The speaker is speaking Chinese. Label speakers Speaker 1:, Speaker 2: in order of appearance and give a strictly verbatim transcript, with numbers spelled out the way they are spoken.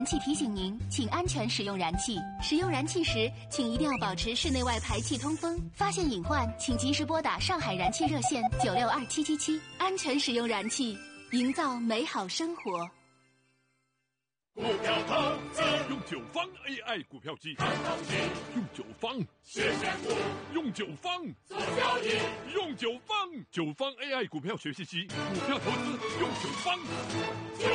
Speaker 1: 燃气提醒您，请安全使用燃气。使用燃气时，请一定要保持室内外排气通风。发现隐患，请及时拨打上海燃气热线九六二七七七。安全使用燃气，营造美好生活。
Speaker 2: 股票投资用九方 A I 股票机，看行情；用九方学选股，用九方做交易；用九方九方 A I 股票学习机，股票投资用九方。